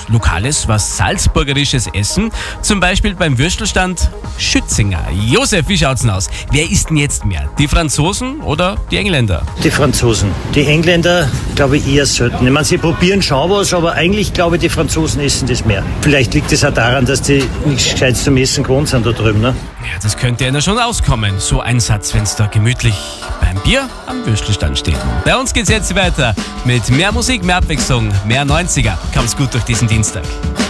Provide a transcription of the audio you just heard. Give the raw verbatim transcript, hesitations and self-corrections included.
lokales, was salzburgerisches Essen. Zum Beispiel beim Würstelstand Schützinger. Josef, wie schaut's denn aus? Wer isst denn jetzt mehr? Die Franzosen oder die Engländer? Die Franzosen. Die Engländer, glaube ich, eher selten. Ich meine, sie probieren schon was, aber eigentlich glaube ich, die Franzosen essen das mehr. Vielleicht liegt es auch daran, dass die nichts Gescheites zum Essen gewohnt sind da drüben, ne? Ja, das könnte einer schon auskommen. So ein Satz, wenn's da gemütlich beim Bier am Würstelstand steht. Bei uns geht's jetzt weiter mit mehr Musik, mehr Abwechslung, mehr neunziger. Kommt's gut durch diesen Dienstag.